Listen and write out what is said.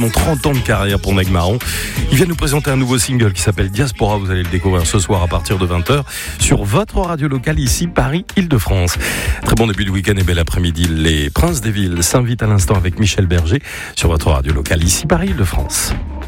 30 ans de carrière pour Meg Marron. Il vient nous présenter un nouveau single qui s'appelle Diaspora. Vous allez le découvrir ce soir à partir de 20h sur votre radio locale ici, Paris-Île-de-France. Très bon début de week-end et bel après-midi. Les Princes des Villes s'invitent à l'instant avec Michel Berger sur votre radio locale ici, Paris-Île-de-France.